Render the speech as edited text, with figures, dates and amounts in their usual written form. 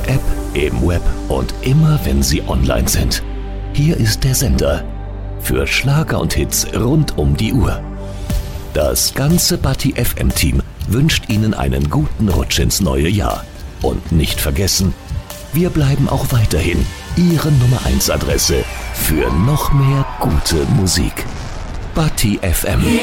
der App, im Web und immer, wenn Sie online sind. Hier ist der Sender für Schlager und Hits rund um die Uhr. Das ganze Bati FM-Team wünscht Ihnen einen guten Rutsch ins neue Jahr. Und nicht vergessen, wir bleiben auch weiterhin Ihre Nummer 1 Adresse für noch mehr gute Musik. Bati FM.